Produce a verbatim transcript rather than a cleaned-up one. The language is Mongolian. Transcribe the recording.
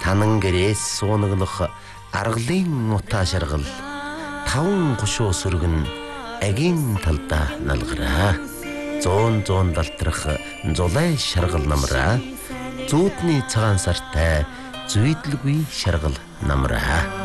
танан гэрээс суунаглах аргалын утаа шаргал таван гушуу сүргэн агийн талдаа налгараа. Зуун зуун далтрах зулай шаргал намраа. Зүүдний цагаан сартай зүйдлгүй шаргал намраа.